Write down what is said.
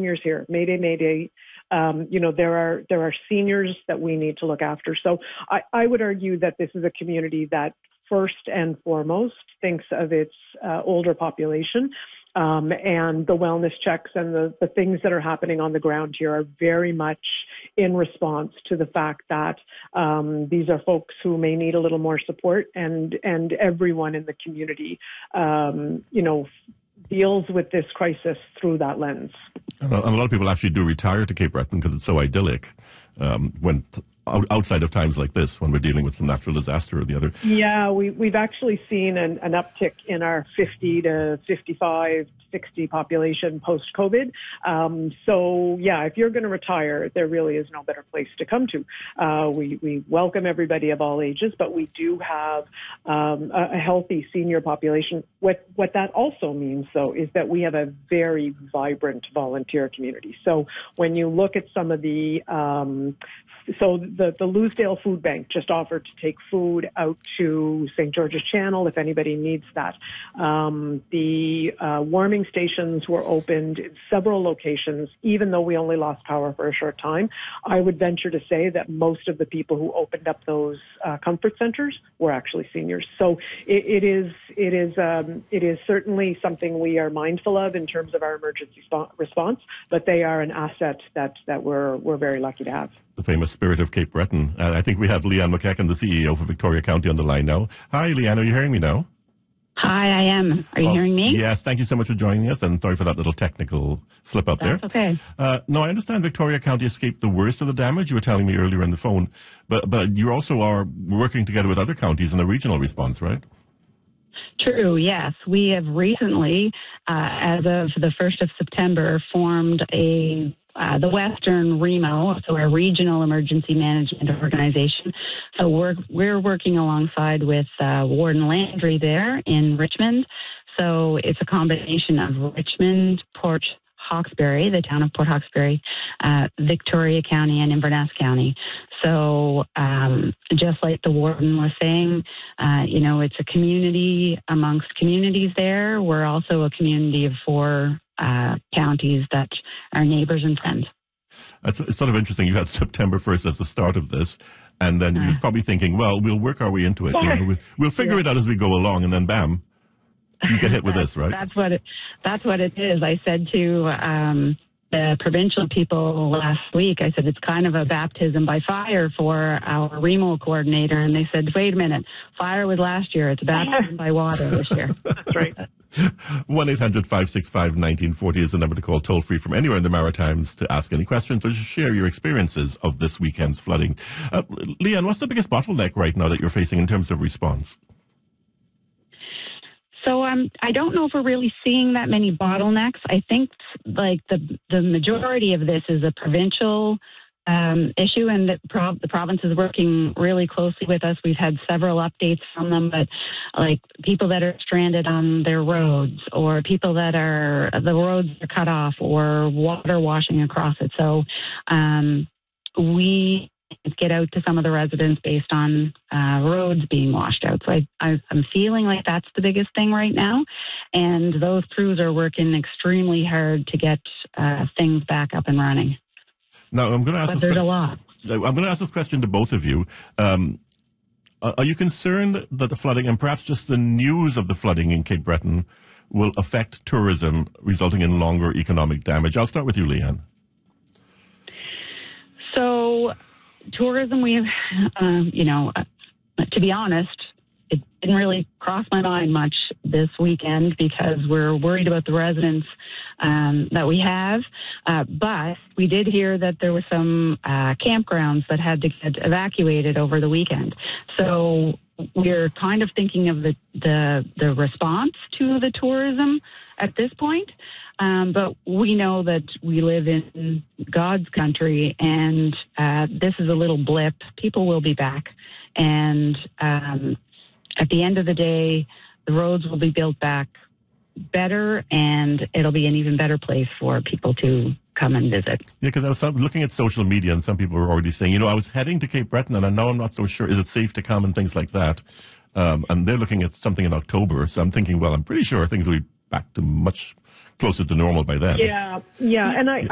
seniors here. Mayday, mayday. There are seniors that we need to look after. So I would argue that this is a community that first and foremost thinks of its older population. And the wellness checks and the things that are happening on the ground here are very much in response to the fact that these are folks who may need a little more support, and everyone in the community, deals with this crisis through that lens. And a lot of people actually do retire to Cape Breton because it's so idyllic when outside of times like this, when we're dealing with some natural disaster or the other. Yeah, we've actually seen an uptick in our 50 to 55, 60 population post-COVID. So, yeah, if you're going to retire, there really is no better place to come to. We welcome everybody of all ages, but we do have a healthy senior population. What that also means, though, is that we have a very vibrant volunteer community. So when you look at some of the the Loosedale Food Bank just offered to take food out to St. George's Channel if anybody needs that. The warming stations were opened in several locations, even though we only lost power for a short time. I would venture to say that most of the people who opened up those comfort centers were actually seniors. So it is certainly something we are mindful of in terms of our emergency response, but they are an asset that we're very lucky to have. The famous spirit of Cape Breton. I think we have Leanne McEachern, the CEO for Victoria County, on the line now. Hi, Leanne. Are you hearing me now? Hi, I am. Are you hearing me? Yes. Thank you so much for joining us, and sorry for that little technical slip up there. That's okay. No, I understand Victoria County escaped the worst of the damage. You were telling me earlier on the phone, but you also are working together with other counties in a regional response, right? True, yes. We have recently, as of the 1st of September, formed the Western REMO, so our Regional Emergency Management Organization. So we're working alongside with Warden Landry there in Richmond. So it's a combination of Richmond, Port Hawkesbury, the town of Port Hawkesbury, Victoria County, and Inverness County. So just like the warden was saying, it's a community amongst communities there. We're also a community of 4 counties that are neighbors and friends. It's sort of interesting. You had September 1st as the start of this, and then you're probably thinking, well, we'll work our way into it. We'll figure it out as we go along, and then bam, you get hit with this, right? That's what it is. I said to the provincial people last week, I said, it's kind of a baptism by fire for our REMO coordinator. And they said, wait a minute, fire was last year. It's a baptism by water this year. That's right. 1-800-565-1940 is the number to call toll free from anywhere in the Maritimes to ask any questions or just share your experiences of this weekend's flooding. Leanne, what's the biggest bottleneck right now that you're facing in terms of response? So I don't know if we're really seeing that many bottlenecks. I think like the majority of this is a provincial issue, and the province is working really closely with us. We've had several updates from them, but like people that are stranded on their roads, or people that the roads are cut off, or water washing across it. So we get out to some of the residents based on roads being washed out. So I'm feeling like that's the biggest thing right now. And those crews are working extremely hard to get things back up and running. Now, I'm going to ask but there's a lot. I'm going to ask this question to both of you. Are you concerned that the flooding, and perhaps just the news of the flooding in Cape Breton, will affect tourism, resulting in longer economic damage? I'll start with you, Leanne. So tourism, to be honest, it didn't really cross my mind much this weekend because we're worried about the residents that we have. But we did hear that there were some campgrounds that had to get evacuated over the weekend. So we're kind of thinking of the response to the tourism at this point. But we know that we live in God's country, and this is a little blip. People will be back. And at the end of the day, the roads will be built back better, and it'll be an even better place for people to come and visit. Yeah, because I was looking at social media, and some people were already saying, I was heading to Cape Breton, and I know I'm not so sure. Is it safe to come, and things like that? And they're looking at something in October. So I'm thinking, well, I'm pretty sure things will be back to much closer to normal by then. Yeah. And